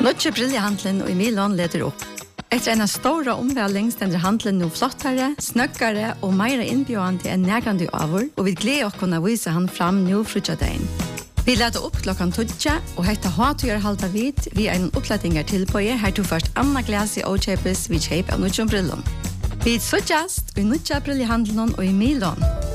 Nødje briljehandelen og i Milan leder opp. Etter en stora omvæling stender handelen nå flottere, snøkkere og mer innbjørende enn nærgande avur, og vi gleder oss kunne vise han fram nå frutjadein. Vi leder opp klokken 12, og hette hatøyer halda vid vi en opplettinger tilbøye her til først Anna Glasi og Kjepes vi kjep av nødje brillen. Vi suttjast i nødje briljehandelen og i Milan.